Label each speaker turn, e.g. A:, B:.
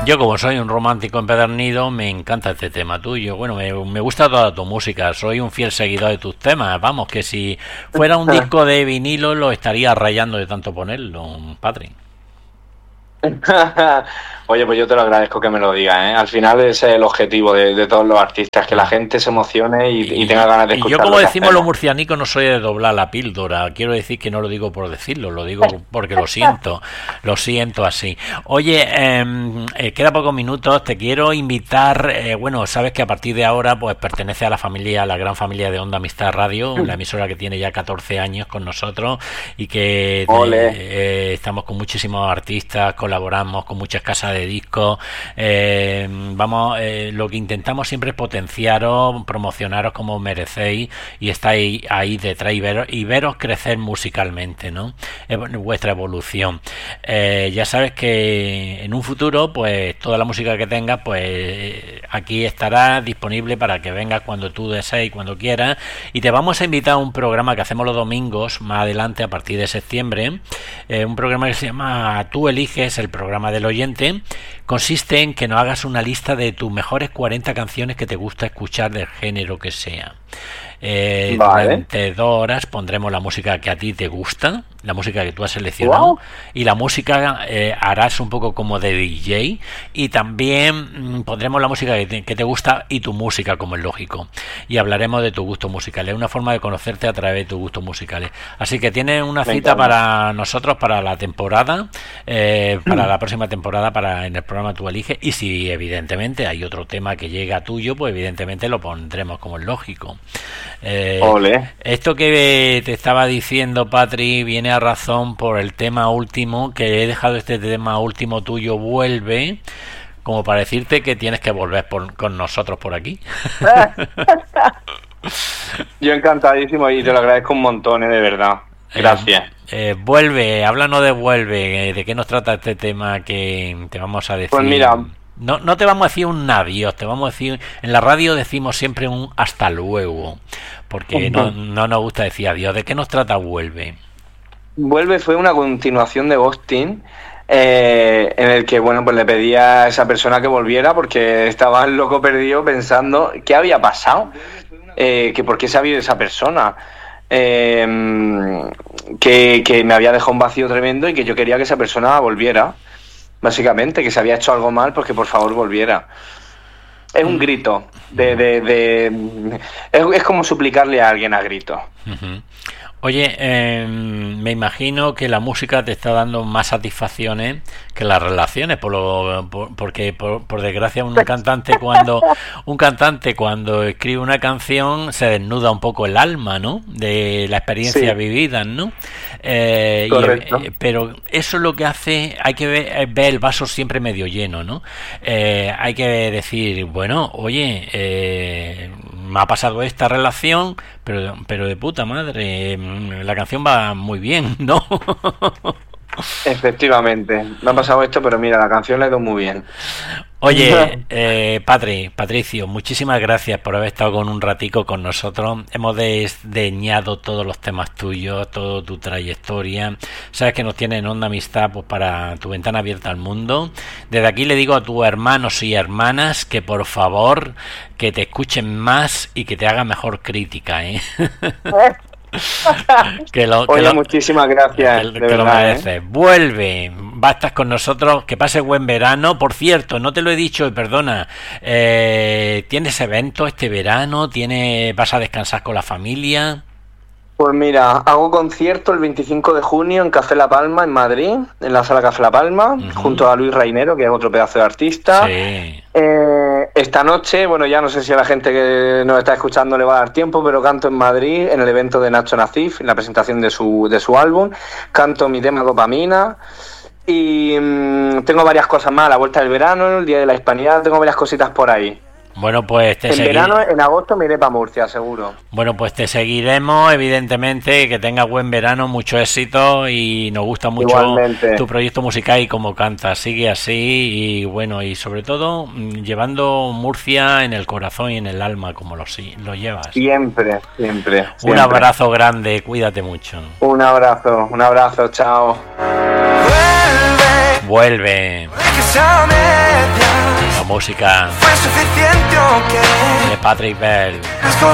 A: Yo, como soy un romántico empedernido, me encanta este tema tuyo. Bueno, me gusta toda tu música, soy un fiel seguidor de tus temas. Vamos, que si fuera un disco de vinilo lo estaría rayando de tanto ponerlo, Patri.
B: Oye, pues yo te lo agradezco que me lo digas, ¿eh? Al final ese es el objetivo de todos los artistas, que la gente se emocione y tenga ganas de escuchar.
A: Y yo, como decimos los murcianicos, no soy de doblar la píldora. Quiero decir que no lo digo por decirlo, lo digo porque lo siento así. Oye, queda pocos minutos, te quiero invitar, bueno, sabes que a partir de ahora pues pertenece a la familia, a la gran familia de Onda Amistad Radio, la emisora que tiene ya 14 años con nosotros y que estamos con muchísimos artistas, colaboramos con muchas casas de discos, lo que intentamos siempre es potenciaros, promocionaros como merecéis y estáis ahí detrás y veros crecer musicalmente, ¿no? Vuestra evolución. Ya sabes que en un futuro, pues toda la música que tengas, pues aquí estará disponible para que vengas cuando tú desees, cuando quieras, y te vamos a invitar a un programa que hacemos los domingos más adelante a partir de septiembre, un programa que se llama Tú Eliges, el programa del oyente. Consiste en que nos hagas una lista de tus mejores 40 canciones que te gusta escuchar del género que sea. Durante 2 horas pondremos la música que a ti te gusta, la música que tú has seleccionado, y la música harás un poco como de DJ, y también pondremos la música que te gusta y tu música, como es lógico, y hablaremos de tu gusto musical. Es una forma de conocerte a través de tus gustos musicales. Así que tienes una cita para nosotros para la temporada, para la próxima temporada, en el programa Tú Eliges, y si evidentemente hay otro tema que llega tuyo, pues evidentemente lo pondremos, como es lógico. Esto que te estaba diciendo, Patri, viene a razón por el tema último, que he dejado este tema último tuyo, Vuelve, como para decirte que tienes que volver con nosotros por aquí.
B: Yo encantadísimo y te lo agradezco un montón, de verdad. Gracias.
A: Vuelve, háblanos de Vuelve, ¿de qué nos trata este tema que te vamos a decir?
B: Pues mira,
A: no te vamos a decir un adiós, te vamos a decir, en la radio decimos siempre un hasta luego, porque no nos gusta decir adiós. ¿De qué nos trata Vuelve?
B: Vuelve fue una continuación de Ghosting, en el que, bueno, pues le pedía a esa persona que volviera porque estaba loco perdido pensando qué había pasado, que por qué se había ido esa persona, que me había dejado un vacío tremendo y que yo quería que esa persona volviera. Básicamente, que se había hecho algo mal, pues que por favor volviera. Es un grito. Es como suplicarle a alguien a grito.
A: Uh-huh. Oye, me imagino que la música te está dando más satisfacciones que las relaciones, porque por desgracia un cantante cuando escribe una canción se desnuda un poco el alma, ¿no? De la experiencia vivida, ¿no? Pero eso es lo que hace, hay que ver el vaso siempre medio lleno, ¿no? Hay que decir, bueno, oye, me ha pasado esta relación, pero de puta madre, la canción va muy bien, ¿no?
B: Efectivamente, me ha pasado esto, pero mira, la canción la ha ido muy bien.
A: Oye, Patricio, muchísimas gracias por haber estado un ratico con nosotros. Hemos desdeñado todos los temas tuyos, toda tu trayectoria. Sabes que nos tienen Onda Amistad, pues, para tu ventana abierta al mundo. Desde aquí le digo a tus hermanos y hermanas que por favor que te escuchen más y que te hagan mejor crítica, ¿eh?
B: Muchísimas gracias.
A: Que lo mereces. Vuelve, va a estar con nosotros, que pase buen verano. Por cierto, no te lo he dicho y perdona, ¿tienes evento este verano? ¿Vas a descansar con la familia?
B: Pues mira, hago concierto el 25 de junio en Café La Palma, en Madrid, en la Sala Café La Palma, junto a Luis Rainero, que es otro pedazo de artista.
A: Sí.
B: Esta noche, bueno, ya no sé si a la gente que nos está escuchando le va a dar tiempo, pero canto en Madrid, en el evento de Nacho Nacif, en la presentación de su álbum. Canto mi tema Dopamina. Y tengo varias cosas más, la vuelta del verano, el Día de la Hispanidad, tengo varias cositas por ahí.
A: Bueno, pues
B: verano, en agosto me iré para Murcia, seguro.
A: Bueno, pues te seguiremos, evidentemente, que tengas buen verano, mucho éxito, y nos gusta mucho igualmente tu proyecto musical y cómo cantas. Sigue así y bueno, y sobre todo llevando Murcia en el corazón y en el alma, como lo llevas.
B: Siempre.
A: Un abrazo grande, cuídate mucho.
B: Un abrazo, chao.
A: Vuelve. música
C: ¿Fue suficiente o qué?
A: de Patrick Bell.
C: Has